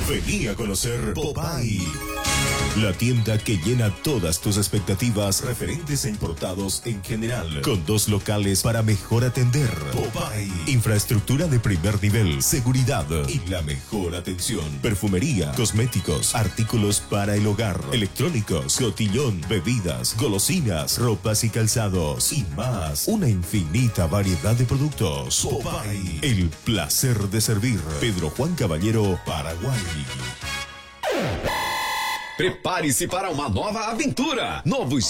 Vení a conocer Popeye, la tienda que llena todas tus expectativas referentes a importados en general, con 2 locales para mejor atender. Popeye, infraestructura de primer nivel, seguridad y la mejor atención. Perfumería, cosméticos, artículos para el hogar, electrónicos, cotillón, bebidas, golosinas, ropas y calzados y más. Una infinita variedad de productos. Popeye, el placer de servir. Pedro Juan Caballero, Paraguay. Prepare-se para uma nova aventura. Novos